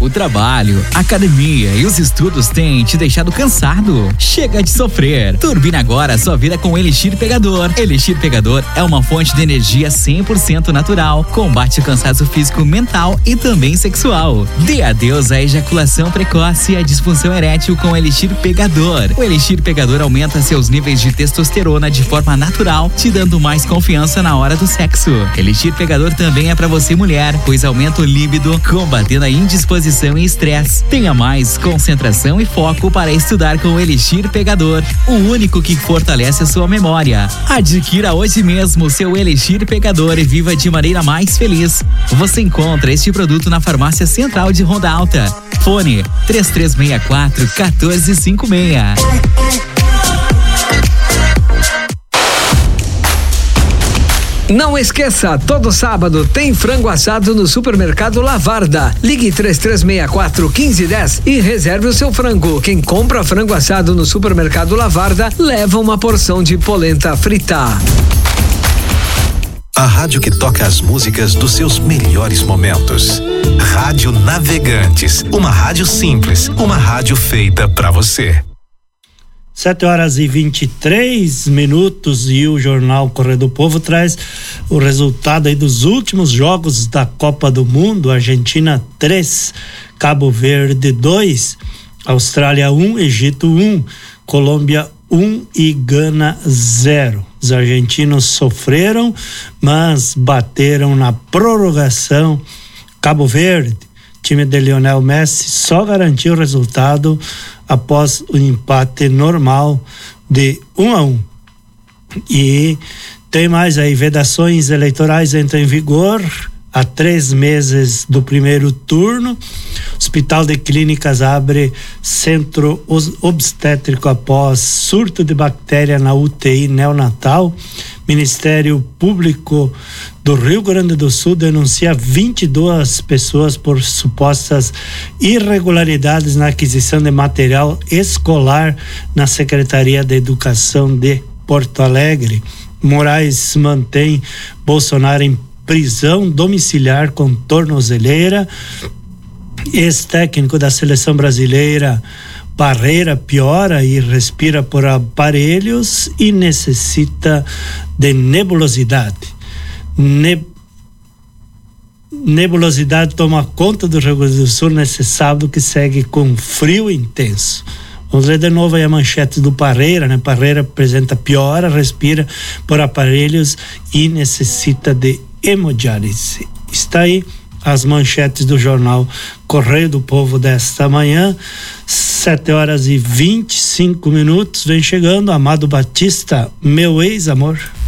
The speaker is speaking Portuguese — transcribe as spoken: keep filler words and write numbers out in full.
O trabalho, a academia e os estudos têm te deixado cansado? Chega de sofrer. Turbina agora a sua vida com Elixir Pegador. Elixir Pegador é uma fonte de energia cem por cento natural. Combate o cansaço físico, mental e também sexual. Dê adeus à ejaculação precoce e à disfunção erétil com Elixir Pegador. O Elixir Pegador aumenta seus níveis de testosterona de forma natural, te dando mais confiança na hora do sexo. Elixir Pegador também é pra você mulher, pois aumenta o líbido, combatendo a indisposição e estresse. Tenha mais concentração e foco para estudar com o Elixir Pegador, o único que fortalece a sua memória. Adquira hoje mesmo seu Elixir Pegador e viva de maneira mais feliz. Você encontra este produto na Farmácia Central de Ronda Alta. Fone três três seis quatro, um quatro cinco seis. Não esqueça, todo sábado tem frango assado no Supermercado Lavarda. Ligue três três seis quatro, um cinco um zero e reserve o seu frango. Quem compra frango assado no Supermercado Lavarda leva uma porção de polenta frita. A rádio que toca as músicas dos seus melhores momentos. Rádio Navegantes, uma rádio simples, uma rádio feita pra você. Sete horas e vinte e três minutos e o Jornal Correio do Povo traz o resultado aí dos últimos jogos da Copa do Mundo. Argentina três, Cabo Verde dois, Austrália um, Egito um, Colômbia um e Gana zero. Os argentinos sofreram, mas bateram na prorrogação. Cabo Verde, time de Lionel Messi, só garantiu o resultado após o empate normal de um a um. E tem mais aí, vedações eleitorais entram em vigor há três meses do primeiro turno. Hospital de Clínicas abre centro obstétrico após surto de bactéria na U T I neonatal. Ministério Público do Rio Grande do Sul denuncia vinte e duas pessoas por supostas irregularidades na aquisição de material escolar na Secretaria de Educação de Porto Alegre. Moraes mantém Bolsonaro em prisão domiciliar com tornozeleira. Ex-técnico da seleção brasileira Parreira piora e respira por aparelhos e necessita de nebulosidade. Ne... Nebulosidade toma conta do Rio Grande do Sul nesse sábado, que segue com frio intenso. Vamos ler de novo aí a manchete do Parreira, né? Parreira apresenta piora, respira por aparelhos e necessita de hemodiálise. Está aí as manchetes do jornal Correio do Povo desta manhã. Sete horas e vinte e cinco minutos. Vem chegando Amado Batista, meu ex-amor.